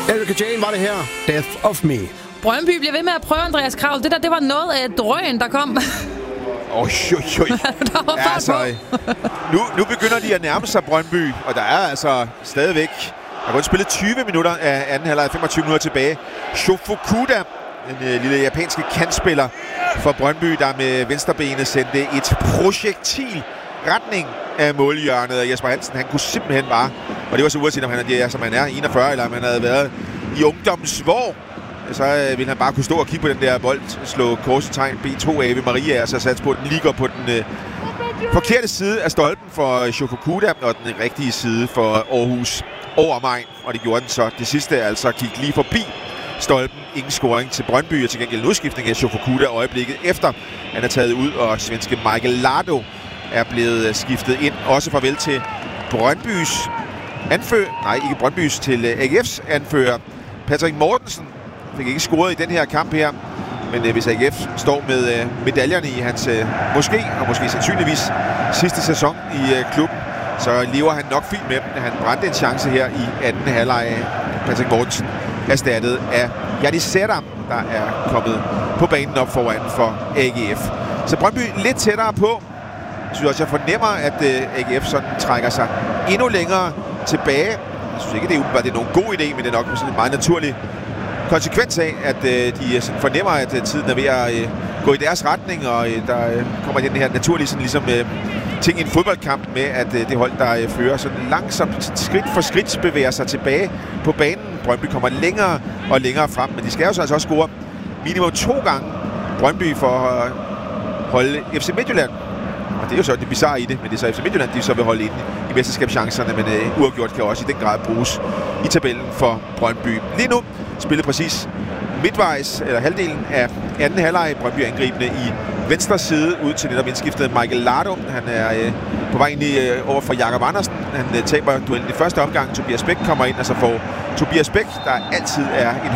Erika Jane var det her. Death of Me. Brøndby bliver ved med at prøve, Andreas Kravl. Det der, det var noget af et drøn, der kom. Der var fart altså, nu begynder de at nærme sig Brøndby, og der er altså stadigvæk... Der er kun spillet 20 minutter af anden halvleg, 25 minutter tilbage. Shofukuda, en lille japanske kantspiller for Brøndby, der med venstrebenet sendte et projektil retning af målhjørnet af Jesper Hansen. Han kunne simpelthen bare, og det var så uanset om han er, som han er 41, eller om han havde været i ungdommens svår, så ville han bare kunne stå og kigge på den der bold, slå korsetegn B2 Ave Maria, og så satse på, at den lige går på den forkerte side af stolpen for Shofukuda, og den rigtige side for Aarhus over mig, og det gjorde den så. Det sidste altså gik lige forbi stolpen. Ingen scoring til Brøndby, og til gengæld en udskiftning af Shofukuda øjeblikket efter. Han er taget ud, og svenske Michael Lardo er blevet skiftet ind. Også farvel til Brøndbys ikke Brøndbys, til AGF's anfører Patrick Mortensen. Fik ikke scoret i den her kamp her, men hvis AGF står med medaljerne i hans måske sandsynligvis sidste sæson i klubben, så lever han nok fint med dem. Han brændte en chance her i anden halvleg. Patrick Mortensen erstattet af Jadis Sætter, der er kommet på banen op foran for AGF. Så Brøndby lidt tættere på. Jeg synes også, jeg fornemmer, at AGF sådan trækker sig endnu længere tilbage. Jeg synes ikke, det er nogen god idé, men det er nok sådan en meget naturlig konsekvens af, at de sådan fornemmer, at tiden er ved at gå i deres retning, og der kommer den her naturlige sådan ligesom ting i en fodboldkamp med, at det hold, der fører sådan langsomt, skridt for skridt, bevæger sig tilbage på banen. Brøndby kommer længere og længere frem, men de skal jo så altså også score minimum 2 gange Brøndby for at holde FC Midtjylland. Og det er jo så det bizarre i det, men det er så FC Midtjylland, de så vil holde inde i mesterskabschancerne, men uafgjort kan også i den grad bruges i tabellen for Brøndby. Lige nu spillet præcis midtvejs, eller halvdelen af anden halvleg. Brøndby angribende i venstre side ud til netop indskiftet Michael Lardo. Han er på vej ind over for Jakob Andersen. Han taber duellen i første omgang. Tobias Bæk kommer ind, og så får Tobias Bæk, der altid er en